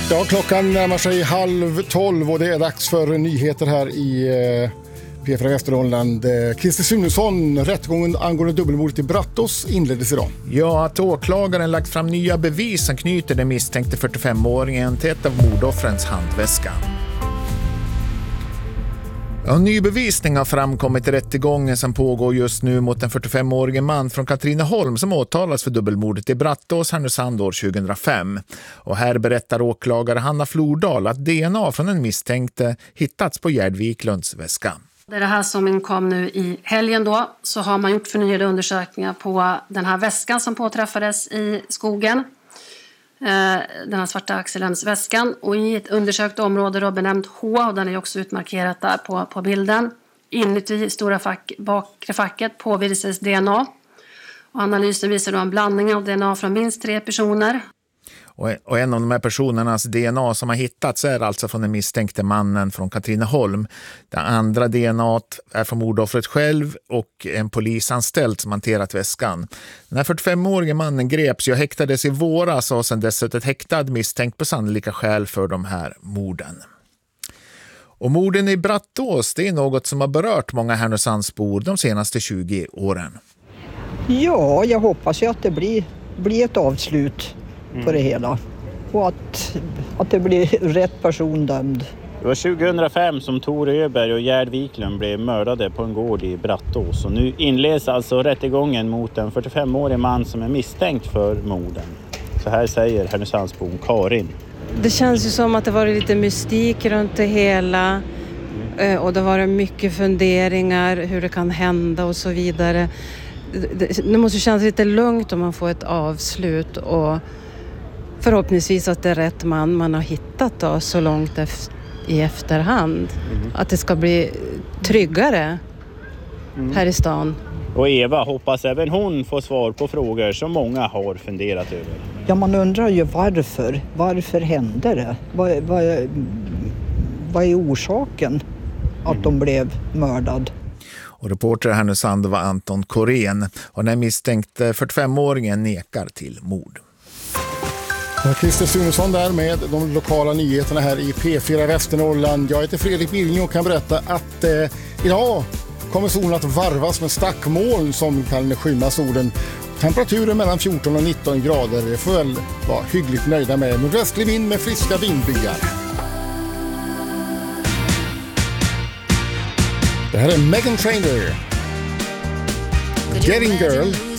Ja, klockan närmar sig 11:30 och det är dags för nyheter här i P4 Västernorrland. Christer Sunesson, rättegången angående dubbelmordet i Brattås inleddes idag. Ja, att åklagaren lagt fram nya bevis som knyter den misstänkte 45-åringen till ett av mordoffrens handväska. Ja, ny bevisning har framkommit i rättegången som pågår just nu mot en 45-årig man från Katrineholm som åtalas för dubbelmordet i Brattås, Härnösand år 2005. Och här berättar åklagare Hanna Flordal att DNA från en misstänkte hittats på Gerd Wiklunds väska. Det är det här som inkom nu i helgen då, så har man gjort förnyade undersökningar på den här väskan som påträffades i skogen. Den här svarta axelensväskan, och i ett undersökt område då benämnt H, och den är också utmarkerat där på bilden. Inuti stora bakre facket påvisades DNA, och analysen visar då en blandning av DNA från minst 3 personer. Och en av de här personernas DNA som har hittats är alltså från den misstänkte mannen från Katrineholm. Det andra DNA är från mordoffret själv och en polisanställd som hanterat väskan. Den här 45-årige mannen greps och häktades i våras och sedan dess ett häktad misstänkt på sannolika skäl för de här morden. Och morden i Brattås, det är något som har berört många Härnösandsbor de senaste 20 åren. Ja, jag hoppas ju att det blir ett avslut på det hela. Och att det blir rätt person dömd. Det var 2005 som Tor Öberg och Gerd Wiklund blev mördade på en gård i Brattås. Och nu inleds alltså rättegången mot en 45-årig man som är misstänkt för morden. Så här säger Härnösandsbon Karin. Det känns ju som att det var lite mystik runt det hela. Och det var mycket funderingar hur det kan hända och så vidare. Det måste kännas lite lugnt om man får ett avslut, och förhoppningsvis att det är rätt man har hittat då, så långt i efterhand. Att det ska bli tryggare här i stan. Och Eva hoppas även hon får svar på frågor som många har funderat över. Ja, man undrar ju varför. Varför hände det? Vad är orsaken att de blev mördad? Och reporter i Härnösand var Anton Korén, och den misstänkte 45-åringen nekar till mord. Christer Sunesson där med de lokala nyheterna här i P4 Västernorrland. Jag heter Fredrik Billing och kan berätta att idag kommer solen att varvas med stackmoln som kan skymma solen. Temperaturen mellan 14 och 19 grader. Det får väl vara hyggligt nöjda med. Nordvästlig vind med friska vindbyar. Det här är Meghan Trainor. Getting Girl.